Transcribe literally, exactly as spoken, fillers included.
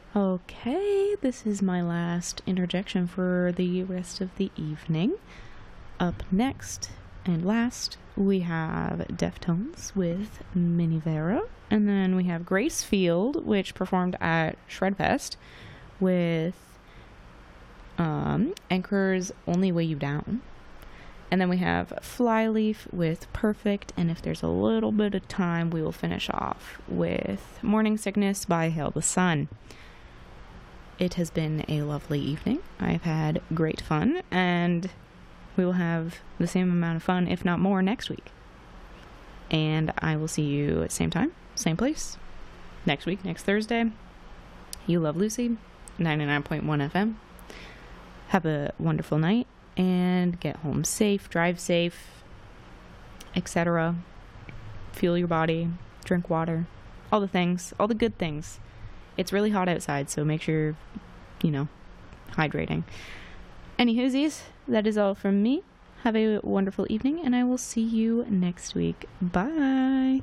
Okay, this is my last interjection for the rest of the evening. Up next and last, we have Deftones with Minivera. And then we have Grace Field, which performed at Shredfest with um, Anchor's Only Way You Down. And then we have Flyleaf with Perfect. And if there's a little bit of time, we will finish off with Morning Sickness by Hail the Sun. It has been a lovely evening. I've had great fun, and we will have the same amount of fun, if not more, next week. And I will see you at same time, same place, next week, next Thursday. You Love Lucy, ninety-nine point one F M. Have a wonderful night, and get home safe, drive safe, et cetera. Fuel your body, drink water, all the things, all the good things. It's really hot outside, so make sure, you know, hydrating. Any whoosies, that is all from me. Have a wonderful evening, and I will see you next week. Bye!